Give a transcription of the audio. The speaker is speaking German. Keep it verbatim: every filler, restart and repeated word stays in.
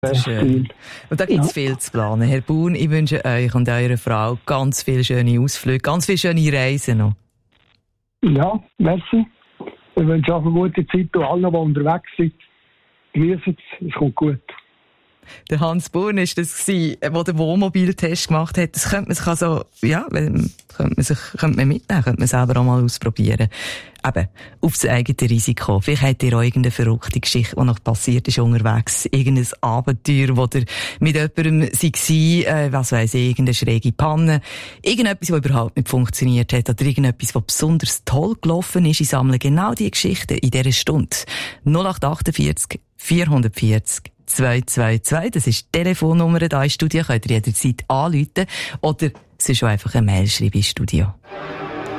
Das ist schön. Und da gibt es ja. viel zu planen. Herr Buhn, ich wünsche euch und eurer Frau ganz viele schöne Ausflüge, ganz viele schöne Reisen noch. Ja, merci. Ich wünsche auch eine gute Zeit und allen, die unterwegs sind. Genießen es, es kommt gut. Der Hans Buhn war das, der den Wohnmobiltest gemacht hat. Das könnte man sich also, ja, könnte man sich, könnte man mitnehmen, könnte man selber auch mal ausprobieren. Eben, auf das eigene Risiko. Vielleicht habt ihr auch irgendeine verrückte Geschichte, die noch passiert ist unterwegs. Irgendein Abenteuer, wo ihr mit jemandem war, äh, was weiss ich, irgendeine schräge Panne. Irgendetwas, das überhaupt nicht funktioniert hat. Oder irgendetwas, was besonders toll gelaufen ist. Ich sammle genau diese Geschichten in dieser Stunde. null acht achtundvierzig vierhundertvierzig zwei zwei zwei. Das ist die Telefonnummer da im Studio. Könnt ihr jederzeit anrufen. Oder es ist schon einfach eine Mail schreiben im Studio.